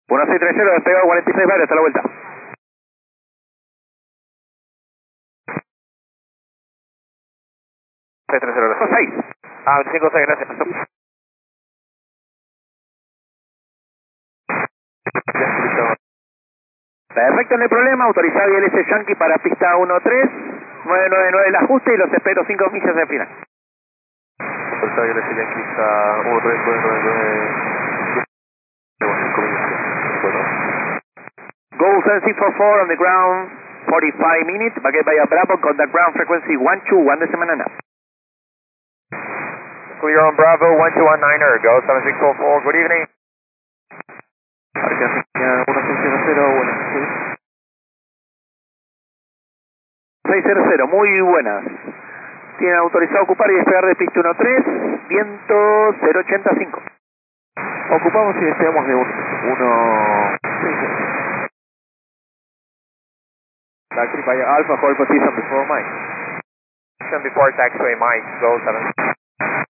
1630, despegado 46 bares, hasta la vuelta. 630, gracias. 6. 25-6, gracias. Perfecto, no hay problema. Autorizado ILS Yankee para pista 13, 999 el ajuste y los espero 5 millas de final. Autorizado ILS Yankee está 13999. Go 7644 on the ground, 45 minutes. Baguette Bahía Bravo, contact ground frequency 121 de semana. Clear on Bravo, 1219er, go 7644, good evening. Argentina 1600, buenas. 600, muy buenas. Tienen autorizado ocupar y despegar de pista 13, viento 085. Ocupamos y despegamos de 1. Taxi by Alpha, hold position before Mike. Position before taxiway Mike, go 7.